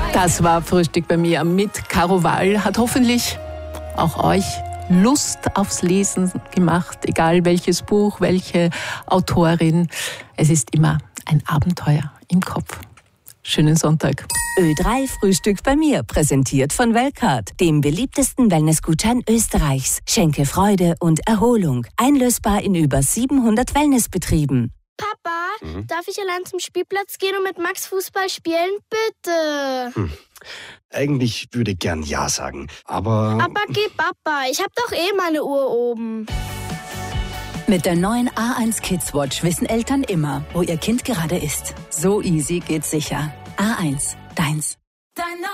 Das war Frühstück bei mir mit Caro Wall. Hat hoffentlich auch euch Lust aufs Lesen gemacht, egal welches Buch, welche Autorin. Es ist immer ein Abenteuer im Kopf. Schönen Sonntag. Ö3 Frühstück bei mir, präsentiert von Weltcard, dem beliebtesten Wellnessgutschein Österreichs. Schenke Freude und Erholung. Einlösbar in über 700 Wellnessbetrieben. Papa, darf ich allein zum Spielplatz gehen und mit Max Fußball spielen? Bitte. Eigentlich würde ich gern Ja sagen, aber... Aber geh Papa, ich hab doch eh meine Uhr oben. Mit der neuen A1 Kids Watch wissen Eltern immer, wo ihr Kind gerade ist. So easy geht's sicher. A1, deins.